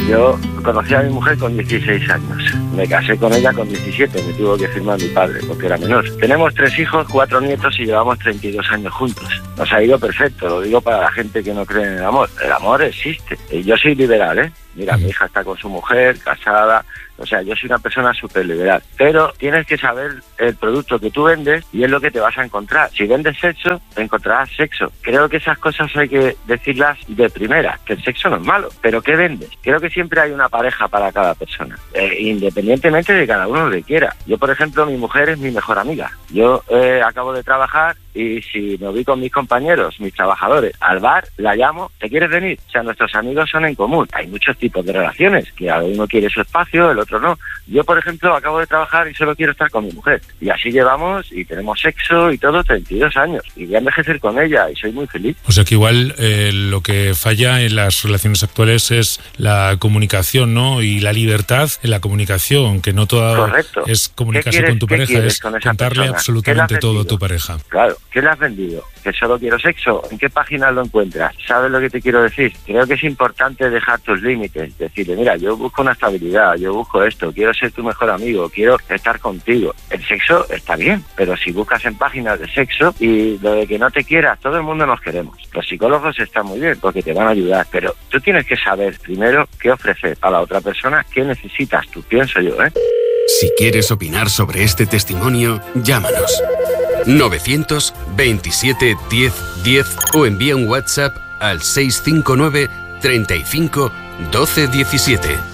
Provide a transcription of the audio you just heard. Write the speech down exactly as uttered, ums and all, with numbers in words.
Yo conocí a mi mujer con dieciséis años. Me casé con ella con diecisiete, me tuvo que firmar mi padre porque era menor. Tenemos tres hijos, cuatro nietos y llevamos treinta y dos años juntos. Nos ha ido perfecto, lo digo para la gente que no cree en el amor. El amor existe. Y yo soy liberal, ¿eh? Mira, mi hija está con su mujer, casada. O sea, yo soy una persona súper liberal. Pero tienes que saber el producto que tú vendes y es lo que te vas a encontrar. Si vendes sexo, encontrarás sexo. Creo que esas cosas hay que decirlas de primera, que el sexo no es malo. Pero ¿qué vendes? Creo que siempre hay una pareja para cada persona, eh, independientemente de cada uno lo que quiera. Yo, por ejemplo, mi mujer es mi mejor amiga. Yo eh, acabo de trabajar y si me voy con mis compañeros, mis trabajadores, al bar, la llamo, ¿te quieres venir? O sea, nuestros amigos son en común. Hay muchos tipos de relaciones, que cada uno quiere su espacio, el otro no. Yo, por ejemplo, acabo de trabajar y solo quiero estar con mi mujer. Y así llevamos y tenemos sexo y todo treinta y dos años. Y voy a envejecer con ella y soy muy feliz. O sea que igual eh, lo que falla en las relaciones actuales es la comunicación, ¿no? Y la libertad en la comunicación, que no toda Correcto. es comunicarse con tu pareja, es con contarle persona? absolutamente todo a tu pareja. Claro, ¿qué le has vendido? ¿Que solo quiero sexo? ¿En qué página lo encuentras? ¿Sabes lo que te quiero decir? Creo que es importante dejar tus límites, decirle, mira, yo busco una estabilidad, yo busco esto, quiero ser tu mejor amigo, quiero estar contigo. El sexo está bien, pero si buscas en páginas de sexo y lo de que no te quieras, todo el mundo nos queremos. Los psicólogos están muy bien porque te van a ayudar, pero tú tienes que saber primero qué ofrecer a la otra persona, qué necesitas tú, pienso yo, ¿eh? Si quieres opinar sobre este testimonio, llámanos. novecientos veintisiete diez diez o envía un WhatsApp al seiscientos cincuenta y nueve treinta y cinco doce diecisiete.